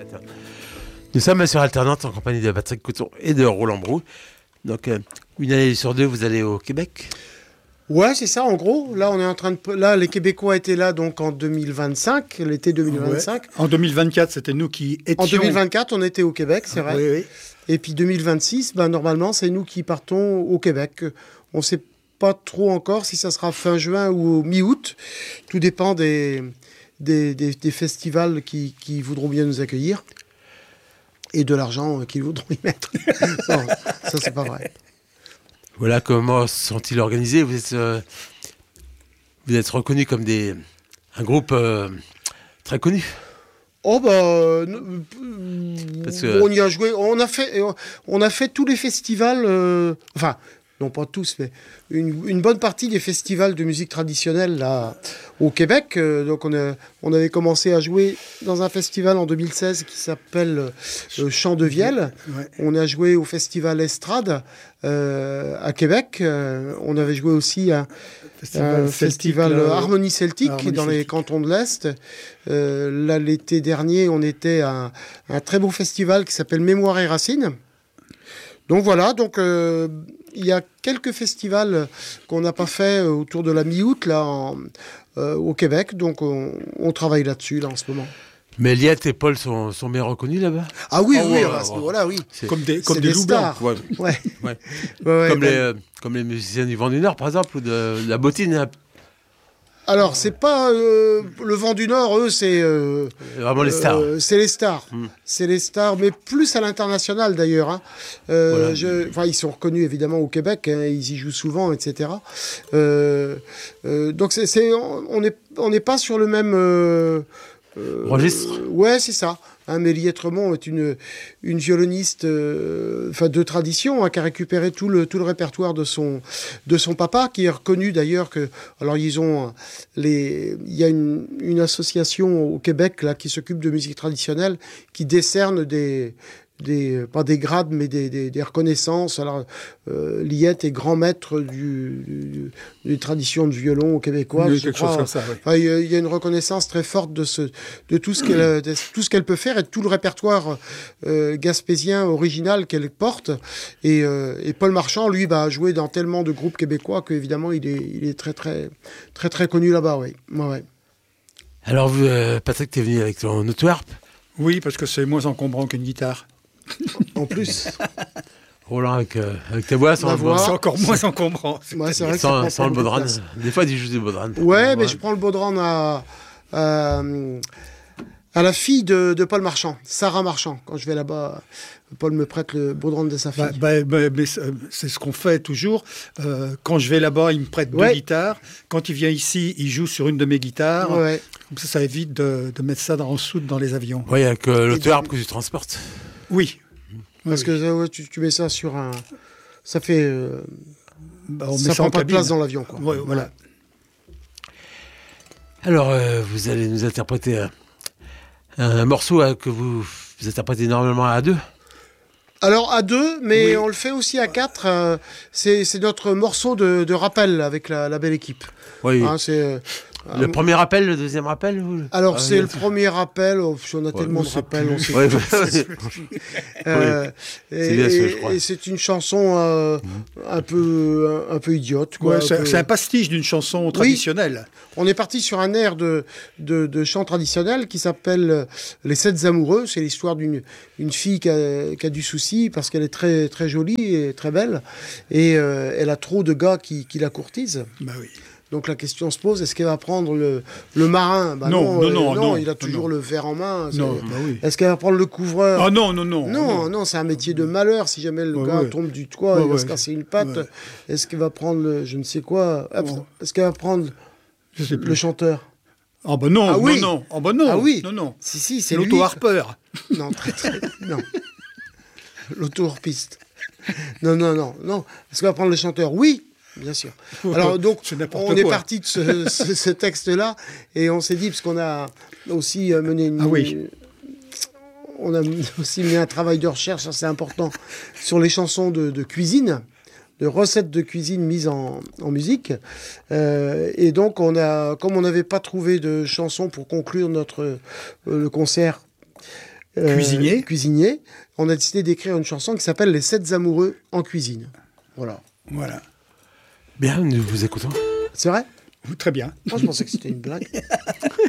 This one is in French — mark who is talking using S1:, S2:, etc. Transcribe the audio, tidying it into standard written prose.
S1: Nous sommes sur Alternante en compagnie de Patrick Couton et de Roland Brou. Donc, une année sur deux, vous allez au Québec?
S2: Ouais, c'est ça, en gros. Là, on est en train de... Là, les Québécois étaient là donc en 2025, l'été 2025.
S3: Ouais. En 2024, c'était nous qui étions...
S2: En 2024, on était au Québec, c'est vrai.
S3: Oui.
S2: Et puis 2026, normalement, c'est nous qui partons au Québec. On ne sait pas trop encore si ça sera fin juin ou mi-août. Tout dépend des festivals qui voudront bien nous accueillir et de l'argent qu'ils voudront y mettre. Non, ça, c'est pas vrai.
S1: Voilà, comment sont-ils organisés? Vous êtes reconnus comme un groupe très connu.
S2: Oh
S1: Parce que...
S2: on y a joué, on a fait tous les festivals, enfin non pas tous, mais une bonne partie des festivals de musique traditionnelle là au Québec. Donc on avait commencé à jouer dans un festival en 2016 qui s'appelle Chant de Vielle. Ouais. On a joué au festival Estrade à Québec. On avait joué aussi à un festival Harmonie Celtique dans les cantons de l'Est. Là, l'été dernier, on était à un très beau festival qui s'appelle Mémoire et Racines. Donc voilà, il y a quelques festivals qu'on n'a pas fait autour de la mi-août là au Québec. Donc on travaille là-dessus là en ce moment.
S1: Mais Liette et Paul sont bien reconnus là-bas?
S2: Ah oui, à ce niveau-là, oui.
S3: Comme des loups blancs.
S1: Ouais. Comme les musiciens du Vent du Nord, par exemple, ou de la Bottine.
S2: Alors, c'est pas le Vent du Nord, eux, c'est...
S1: vraiment les stars.
S2: C'est les stars. C'est les stars, mais plus à l'international, d'ailleurs. Hein. Ils sont reconnus, évidemment, au Québec. Hein, ils y jouent souvent, etc. Donc, on n'est pas sur le même...
S1: registre.
S2: Ouais, c'est ça. Hein, Méliette Remond est une violoniste de tradition qui a récupéré tout le répertoire de son papa, qui est reconnu d'ailleurs que... Alors, il y a une association au Québec là, qui s'occupe de musique traditionnelle, qui décerne pas des grades, mais des reconnaissances. Alors, Liette est grand maître des traditions de violon québécois.
S3: Oui, quelque chose comme ça, oui.
S2: Enfin, il y a une reconnaissance très forte de tout ce qu'elle peut faire et de tout le répertoire gaspésien original qu'elle porte. Et Paul Marchand, lui, a joué dans tellement de groupes québécois qu'évidemment, il est très, très, très, très connu là-bas, oui. Ouais.
S1: Alors, vous, Patrick, t'es venu avec ton autoharpe?
S3: Oui, parce que c'est moins encombrant qu'une guitare.
S2: En plus.
S1: Roland, avec ta voix, sans le
S3: voix, c'est encore moins encombrant.
S2: Ouais, c'est vrai
S1: sans le baudran. Des fois, il joue du baudran.
S2: Ouais, mais je prends le baudran à la fille de Paul Marchand, Sarah Marchand. Quand je vais là-bas, Paul me prête le baudran de sa fille.
S3: Mais c'est ce qu'on fait toujours. Quand je vais là-bas, il me prête deux guitares. Quand il vient ici, il joue sur une de mes guitares.
S2: Ouais.
S3: Comme ça évite de mettre ça en soude dans les avions.
S1: Oui, avec l'autoharpe que tu transportes.
S3: Oui.
S2: Parce que tu mets ça sur un... Ça fait... ça prend pas de place dans l'avion, quoi.
S3: Ouais, voilà.
S1: Alors, vous allez nous interpréter un morceau que vous interprétez normalement à deux?
S2: Alors, à deux, mais on le fait aussi à quatre. C'est notre morceau de rappel avec la belle équipe.
S1: Oui.
S2: Hein, c'est...
S1: Le premier rappel, le deuxième rappel
S2: Alors, c'est le premier rappel. On a tellement de rappels, on sait plus. Et c'est une chanson un peu idiote. Quoi,
S3: c'est un pastiche d'une chanson traditionnelle.
S2: Oui. On est parti sur un air de chant traditionnel qui s'appelle Les Sept Amoureux. C'est l'histoire d'une fille qui a du souci parce qu'elle est très, très jolie et très belle. Et elle a trop de gars qui la courtisent.
S3: Bah oui.
S2: Donc la question se pose, est-ce qu'elle va prendre le marin? Non, il a toujours le verre en main.
S3: Oui.
S2: Est-ce qu'elle va prendre le couvreur?
S3: Ah non,
S2: c'est un métier de malheur. Si jamais le gars tombe du toit, il va se casser une patte. Ouais. Est-ce qu'elle va prendre je ne sais quoi? Est-ce qu'elle va prendre le chanteur?
S3: Ah bah non, non. Ah bah non.
S2: Ah oui.
S3: Non.
S2: Si, c'est
S3: l'auto-harpeur.
S2: Non, non. L'auto-harpiste. Non. Est-ce qu'elle va prendre le chanteur? Oui. Bien sûr. Alors donc, on est parti de ce texte-là et on s'est dit, parce qu'on a aussi mené on a aussi mené un travail de recherche assez important sur les chansons de cuisine, de recettes de cuisine mises en musique. Et donc, comme on n'avait pas trouvé de chanson pour conclure le concert, cuisinier. On a décidé d'écrire une chanson qui s'appelle Les 7 amoureux en cuisine. Voilà.
S1: Bien, nous vous écoutons.
S2: C'est vrai ?
S3: Très bien.
S2: Je pensais que c'était une blague.